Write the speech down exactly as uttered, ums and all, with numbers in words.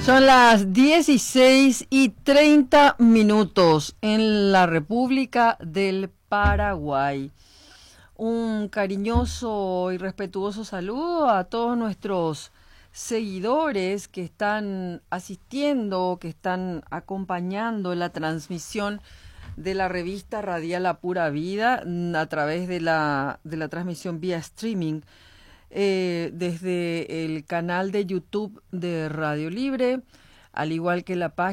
Son las dieciséis y treinta minutos en la República del Paraguay. Un cariñoso y respetuoso saludo a todos nuestros seguidores que están asistiendo, que están acompañando la transmisión de la revista radial A Pura Vida a través de la, de la transmisión vía streaming. Eh, desde el canal de YouTube de Radio Libre, al igual que la página